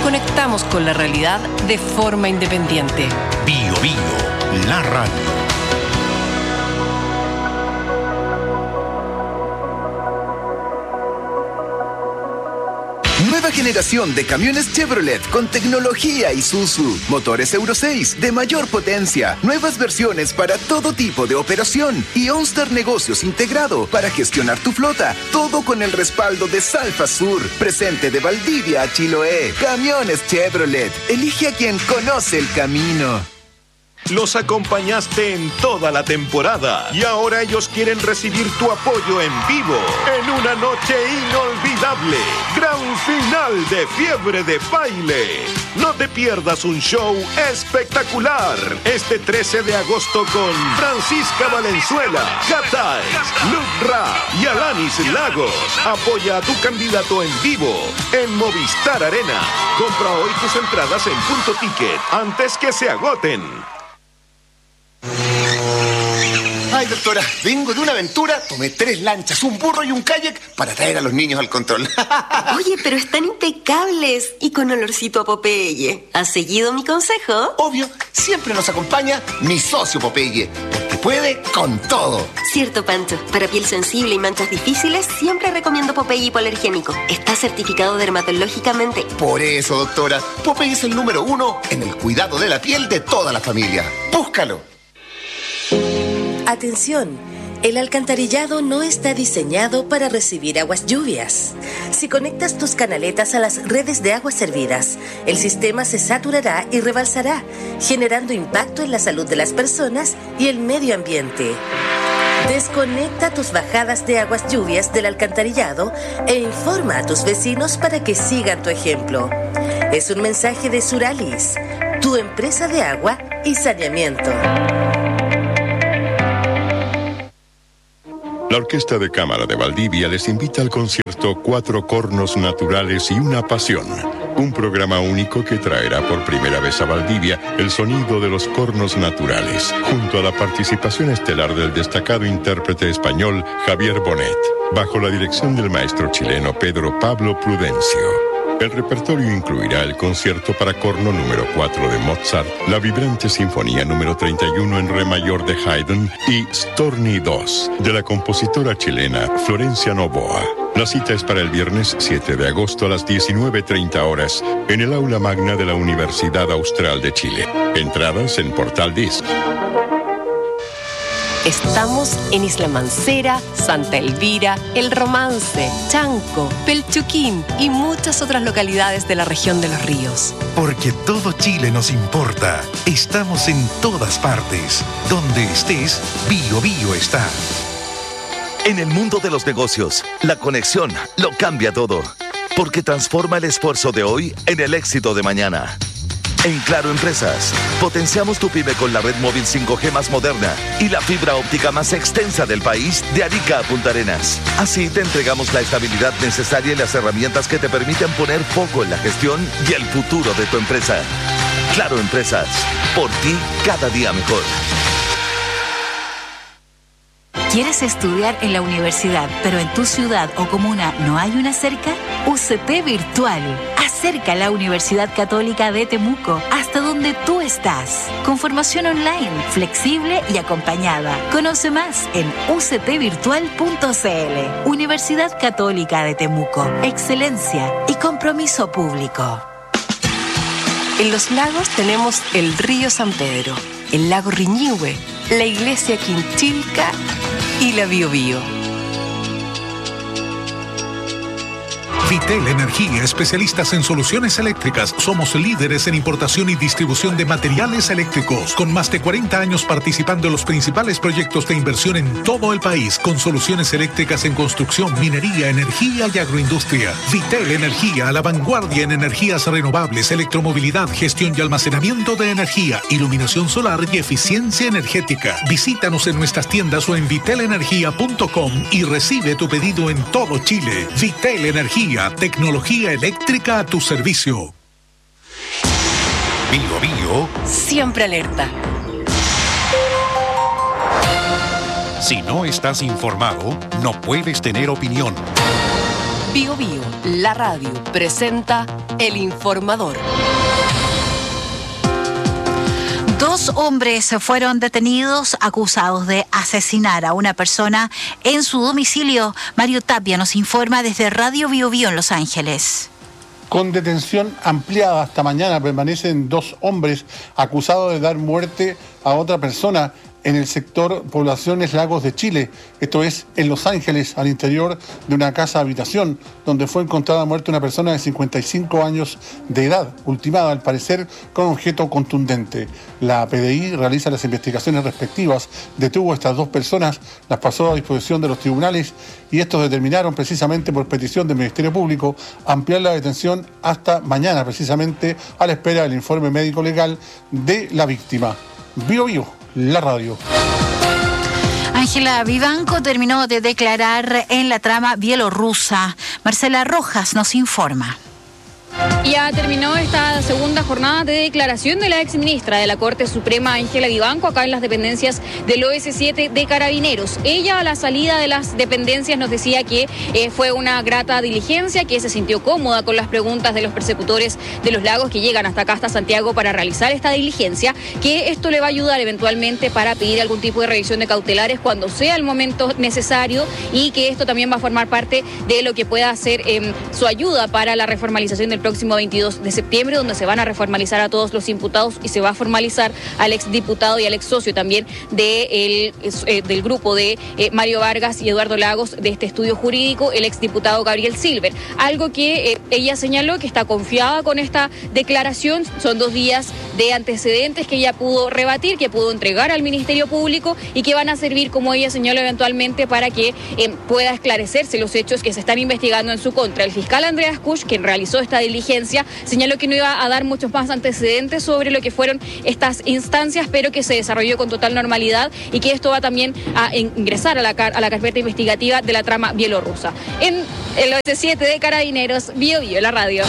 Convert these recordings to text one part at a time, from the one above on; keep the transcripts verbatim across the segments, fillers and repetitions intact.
conectamos con la realidad de forma independiente. Bio Bio, la radio. Nueva generación de camiones Chevrolet con tecnología Isuzu, motores Euro seis de mayor potencia, nuevas versiones para todo tipo de operación y OnStar Negocios integrado para gestionar tu flota, todo con el respaldo de Salfa Sur, presente de Valdivia a Chiloé. Camiones Chevrolet, elige a quien conoce el camino. Los acompañaste en toda la temporada y ahora ellos quieren recibir tu apoyo en vivo en una noche inolvidable. Gran final de Fiebre de Baile. No te pierdas un show espectacular este trece de agosto con Francisca Valenzuela, Gatay, Luke Ra y Alanis Lagos. Apoya a tu candidato en vivo en Movistar Arena. Compra hoy tus entradas en Punto Ticket antes que se agoten. Ay, doctora, vengo de una aventura, tomé tres lanchas, un burro y un kayak para traer a los niños al control. Oye, pero están impecables y con olorcito a Popeye. ¿Has seguido mi consejo? Obvio, siempre nos acompaña mi socio Popeye, porque puede con todo. Cierto, Pancho. Para piel sensible y manchas difíciles, siempre recomiendo Popeye hipoalergénico. Está certificado dermatológicamente. Por eso, doctora, Popeye es el número uno en el cuidado de la piel de toda la familia. Búscalo. Atención, el alcantarillado no está diseñado para recibir aguas lluvias. Si conectas tus canaletas a las redes de aguas servidas, el sistema se saturará y rebalsará, generando impacto en la salud de las personas y el medio ambiente. Desconecta tus bajadas de aguas lluvias del alcantarillado e informa a tus vecinos para que sigan tu ejemplo. Es un mensaje de Suralis, tu empresa de agua y saneamiento. La Orquesta de Cámara de Valdivia les invita al concierto Cuatro Cornos Naturales y una Pasión, un programa único que traerá por primera vez a Valdivia el sonido de los cornos naturales, junto a la participación estelar del destacado intérprete español Javier Bonet, bajo la dirección del maestro chileno Pedro Pablo Prudencio. El repertorio incluirá el concierto para corno número cuatro de Mozart, la vibrante sinfonía número treinta y uno en re mayor de Haydn y Storni dos de la compositora chilena Florencia Novoa. La cita es para el viernes siete de agosto a las diecinueve treinta horas en el aula magna de la Universidad Austral de Chile. Entradas en Portal Disc. Estamos en Isla Mancera, Santa Elvira, El Romance, Chanco, Pelchuquín y muchas otras localidades de la región de los ríos. Porque todo Chile nos importa. Estamos en todas partes. Donde estés, Bio Bio está. En el mundo de los negocios, la conexión lo cambia todo. Porque transforma el esfuerzo de hoy en el éxito de mañana. En Claro Empresas, potenciamos tu pyme con la red móvil cinco G más moderna y la fibra óptica más extensa del país de Arica a Punta Arenas. Así te entregamos la estabilidad necesaria y las herramientas que te permiten poner foco en la gestión y el futuro de tu empresa. Claro Empresas, por ti cada día mejor. ¿Quieres estudiar en la universidad, pero en tu ciudad o comuna no hay una cerca? U C T Virtual. Acerca la Universidad Católica de Temuco hasta donde tú estás. Con formación online, flexible y acompañada. Conoce más en u c t virtual punto c l. Universidad Católica de Temuco. Excelencia y compromiso público. En Los Lagos tenemos el río San Pedro, el lago Riñihue, la iglesia Quinchilca y la Biobío. Vitel Energía, especialistas en soluciones eléctricas. Somos líderes en importación y distribución de materiales eléctricos, con más de cuarenta años participando en los principales proyectos de inversión en todo el país, con soluciones eléctricas en construcción, minería, energía y agroindustria. Vitel Energía, a la vanguardia en energías renovables, electromovilidad, gestión y almacenamiento de energía, iluminación solar y eficiencia energética. Visítanos en nuestras tiendas o en vitel energía punto com y recibe tu pedido en todo Chile. Vitel Energía, tecnología eléctrica a tu servicio. Bio Bio. Siempre alerta. Si no estás informado, no puedes tener opinión. Bio Bio, la radio, presenta El Informador. Dos hombres fueron detenidos acusados de asesinar a una persona en su domicilio. Mario Tapia nos informa desde Radio Bio Bio en Los Ángeles. Con detención ampliada hasta mañana permanecen dos hombres acusados de dar muerte a otra persona en el sector Poblaciones Lagos de Chile, esto es en Los Ángeles, al interior de una casa habitación, donde fue encontrada muerta una persona de cincuenta y cinco años de edad, ultimada al parecer con objeto contundente. La P D I realiza las investigaciones respectivas, detuvo a estas dos personas, las pasó a disposición de los tribunales y estos determinaron precisamente por petición del Ministerio Público ampliar la detención hasta mañana, precisamente a la espera del informe médico legal de la víctima. Bio Bio, la radio. Ángela Vivanco terminó de declarar en la trama bielorrusa. Marcela Rojas nos informa. Ya terminó esta segunda jornada de declaración de la exministra de la Corte Suprema, Ángela Vivanco, acá en las dependencias del O S siete de Carabineros. Ella a la salida de las dependencias nos decía que eh, fue una grata diligencia, que se sintió cómoda con las preguntas de los persecutores de los lagos que llegan hasta acá, hasta Santiago, para realizar esta diligencia, que esto le va a ayudar eventualmente para pedir algún tipo de revisión de cautelares cuando sea el momento necesario, y que esto también va a formar parte de lo que pueda ser eh, su ayuda para la reformalización del próximo veintidós de septiembre, donde se van a reformalizar a todos los imputados y se va a formalizar al exdiputado y al ex socio también de el, eh, del grupo de eh, Mario Vargas y Eduardo Lagos de este estudio jurídico, el exdiputado Gabriel Silver. Algo que eh, ella señaló que está confiada con esta declaración. Son dos días de antecedentes que ella pudo rebatir, que pudo entregar al Ministerio Público y que van a servir, como ella señaló, eventualmente para que eh, pueda esclarecerse los hechos que se están investigando en su contra. El fiscal Andreas Kusch, quien realizó esta diligencia, señaló que no iba a dar muchos más antecedentes sobre lo que fueron estas instancias, pero que se desarrolló con total normalidad y que esto va también a ingresar a la, a la carpeta investigativa de la trama bielorrusa. En el O S siete de Carabineros, Bio Bio, la radio.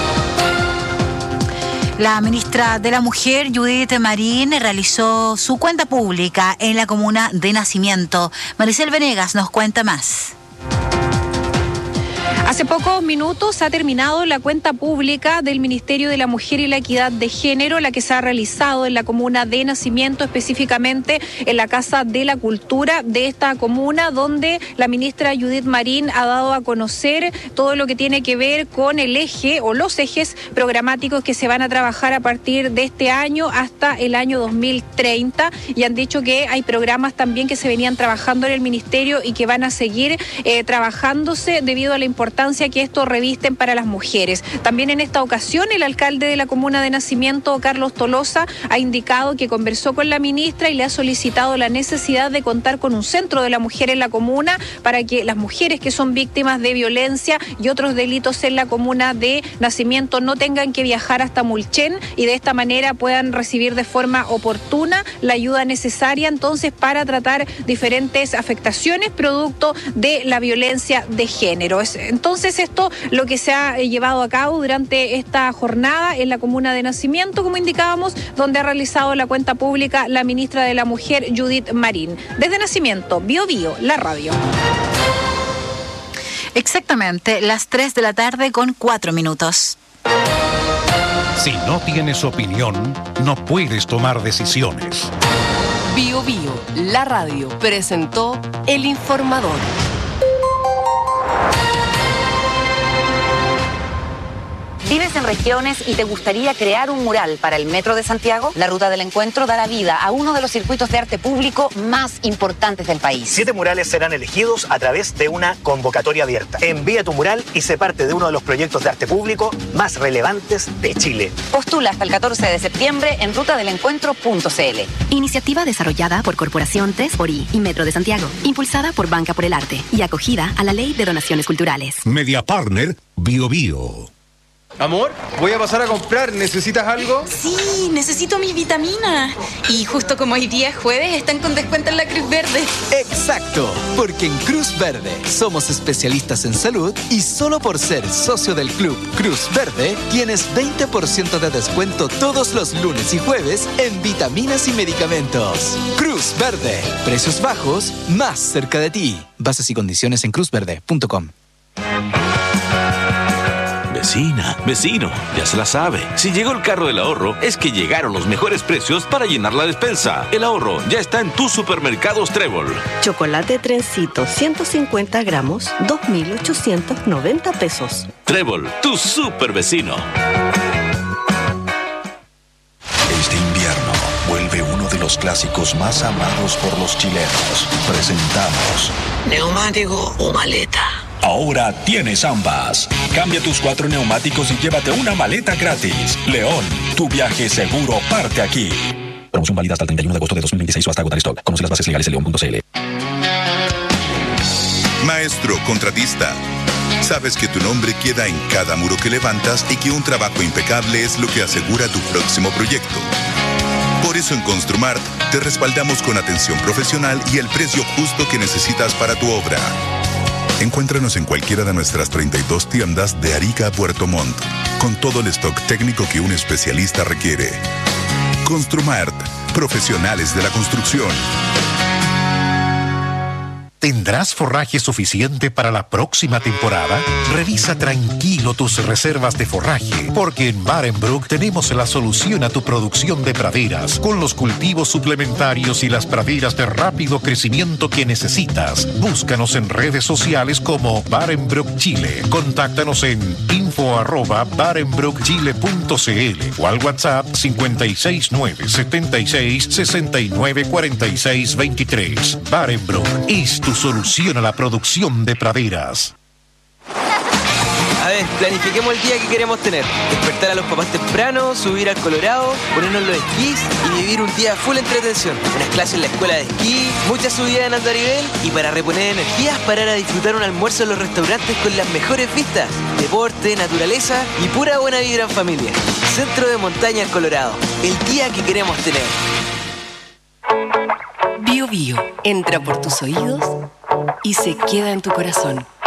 La ministra de la Mujer, Judith Marín, realizó su cuenta pública en la comuna de Nacimiento. Maricel Venegas nos cuenta más. Hace pocos minutos ha terminado la cuenta pública del Ministerio de la Mujer y la Equidad de Género, la que se ha realizado en la comuna de Nacimiento, específicamente en la Casa de la Cultura de esta comuna, donde la ministra Judith Marín ha dado a conocer todo lo que tiene que ver con el eje o los ejes programáticos que se van a trabajar a partir de este año hasta el año dos mil treinta, y han dicho que hay programas también que se venían trabajando en el ministerio y que van a seguir eh, trabajándose debido a la importancia que esto revisten para las mujeres. También en esta ocasión el alcalde de la comuna de Nacimiento, Carlos Tolosa, ha indicado que conversó con la ministra y le ha solicitado la necesidad de contar con un centro de la mujer en la comuna para que las mujeres que son víctimas de violencia y otros delitos en la comuna de Nacimiento no tengan que viajar hasta Mulchen y de esta manera puedan recibir de forma oportuna la ayuda necesaria entonces para tratar diferentes afectaciones producto de la violencia de género. Es, Entonces esto lo que se ha llevado a cabo durante esta jornada en la comuna de Nacimiento, como indicábamos, donde ha realizado la cuenta pública la ministra de la Mujer, Judith Marín. Desde Nacimiento, Bio Bio, la radio. Exactamente, las tres de la tarde con cuatro minutos. Si no tienes opinión, no puedes tomar decisiones. Bio Bio, la radio, presentó El Informador. ¿Vives en regiones y te gustaría crear un mural para el Metro de Santiago? La Ruta del Encuentro dará vida a uno de los circuitos de arte público más importantes del país. Siete murales serán elegidos a través de una convocatoria abierta. Envía tu mural y sé parte de uno de los proyectos de arte público más relevantes de Chile. Postula hasta el catorce de septiembre en ruta del encuentro punto c l. Iniciativa desarrollada por Corporación tres por I y Metro de Santiago. Impulsada por Banca por el Arte y acogida a la Ley de Donaciones Culturales. Media Partner, Bio Bio. Amor, voy a pasar a comprar. ¿Necesitas algo? Sí, necesito mis vitaminas. Y justo como hoy día es jueves, están con descuento en la Cruz Verde. Exacto, porque en Cruz Verde somos especialistas en salud y solo por ser socio del club Cruz Verde tienes veinte por ciento de descuento todos los lunes y jueves en vitaminas y medicamentos. Cruz Verde, precios bajos más cerca de ti. Bases y condiciones en cruz verde punto com. Vecina, vecino, ya se la sabe. Si llegó el carro del ahorro, es que llegaron los mejores precios para llenar la despensa. El ahorro ya está en tus supermercados Trébol. Chocolate Trencito, ciento cincuenta gramos, dos mil ochocientos noventa pesos. Trébol, tu super vecino. Este invierno vuelve uno de los clásicos más amados por los chilenos. Presentamos ¿neumático o maleta? Ahora tienes ambas. Cambia tus cuatro neumáticos y llévate una maleta gratis. León, tu viaje seguro parte aquí. Promoción válida hasta el treinta y uno de agosto de dos mil veintiséis o hasta agotar stock. Conoce las bases legales en león punto c l. Maestro contratista, sabes que tu nombre queda en cada muro que levantas y que un trabajo impecable es lo que asegura tu próximo proyecto. Por eso en Construmart te respaldamos con atención profesional y el precio justo que necesitas para tu obra. Encuéntranos en cualquiera de nuestras treinta y dos tiendas de Arica a Puerto Montt, con todo el stock técnico que un especialista requiere. Construmart, profesionales de la construcción. ¿Tendrás forraje suficiente para la próxima temporada? Revisa tranquilo tus reservas de forraje, porque en Barenbrook tenemos la solución a tu producción de praderas, con los cultivos suplementarios y las praderas de rápido crecimiento que necesitas. Búscanos en redes sociales como Barenbrook Chile. Contáctanos en info arroba barenbrook chile punto c l o al WhatsApp cincuenta y seis nueve setenta y seis sesenta y nueve cuarenta y seis veintitrés. Barenbrook es tu solución a la producción de praderas. A ver, planifiquemos el día que queremos tener. Despertar a los papás temprano, subir al Colorado, ponernos los esquís y vivir un día full entretención. Unas clases en la escuela de esquí, muchas subidas en andarivel y para reponer energías, parar a disfrutar un almuerzo en los restaurantes con las mejores vistas. Deporte, naturaleza y pura buena vibra en familia. Centro de Montaña Colorado. El día que queremos tener. Bio Bio entra por tus oídos y se queda en tu corazón.